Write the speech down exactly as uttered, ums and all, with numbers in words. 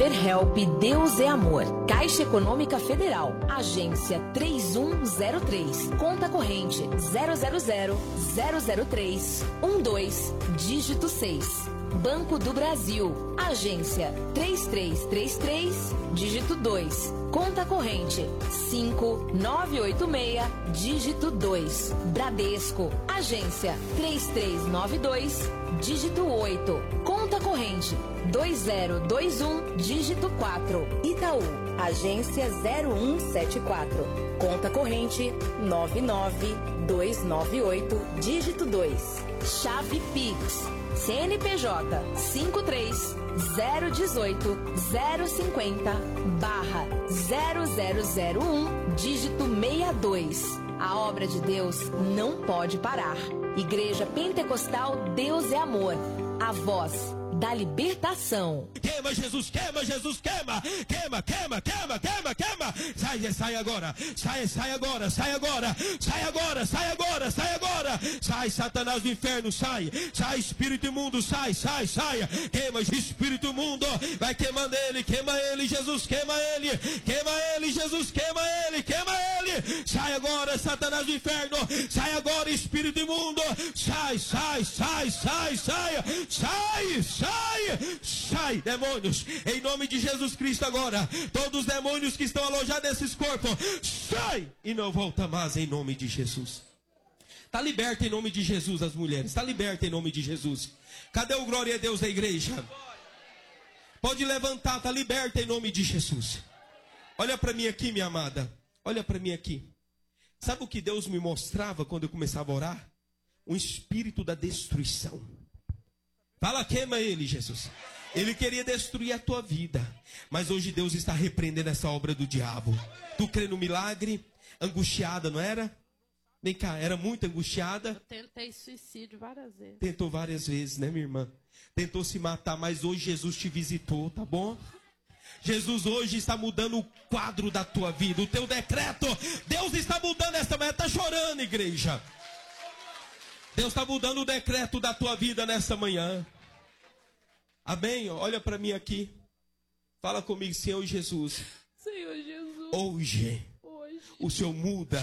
Everhelp Deus é Amor. Caixa Econômica Federal. Agência três um zero três. Conta corrente zero zero zero zero zero três um dois, dígito seis. Banco do Brasil. Agência três três três três, dígito dois. Conta corrente cinco nove oito seis, dígito dois. Bradesco. Agência três três nove dois, dígito oito. Conta corrente dois zero dois um, dígito quatro. Itaú. Agência zero um sete quatro. Conta corrente nove nove dois nove oito, dígito dois. Chave Pix. C N P J cinco três zero um oito zero cinco zero barra zero zero zero um, dígito sessenta e dois. A obra de Deus não pode parar. Igreja Pentecostal Deus é Amor. A voz da libertação. Queima, Jesus, queima, Jesus, queima, queima, queima, queima, queima, queima. Sai, sai agora, sai, sai agora, sai agora, sai agora, sai agora, sai agora. Sai, Satanás do inferno, sai, sai, espírito imundo, sai, sai, sai. Queima, espírito imundo, vai queimando ele, queima ele, Jesus, queima ele, queima ele, Jesus, queima ele, queima ele. Sai agora, Satanás do inferno, sai agora, espírito imundo, sai, sai, sai, sai, sai, sai, sai, sai, demônios, em nome de Jesus Cristo agora, todos os demônios que estão alojados nesses corpos, sai, e não volta mais em nome de Jesus. Está liberta em nome de Jesus as mulheres, está liberta em nome de Jesus. Cadê o glória a Deus da igreja? Pode levantar, está liberta em nome de Jesus. Olha para mim aqui, minha amada, olha para mim aqui. Sabe o que Deus me mostrava quando eu começava a orar? Um espírito da destruição. Fala, queima ele, Jesus. Ele queria destruir a tua vida, mas hoje Deus está repreendendo essa obra do diabo. Tu crê no milagre? Angustiada, não era? Vem cá, era muito angustiada? Eu tentei suicídio várias vezes. Tentou várias vezes, né, minha irmã? Tentou se matar, mas hoje Jesus te visitou, tá bom? Jesus hoje está mudando o quadro da tua vida, o teu decreto. Deus está mudando essa manhã, está chorando, igreja. Deus está mudando o decreto da tua vida nessa manhã. Amém? Olha para mim aqui. Fala comigo, Senhor Jesus. Senhor Jesus. Hoje, Hoje. o Senhor muda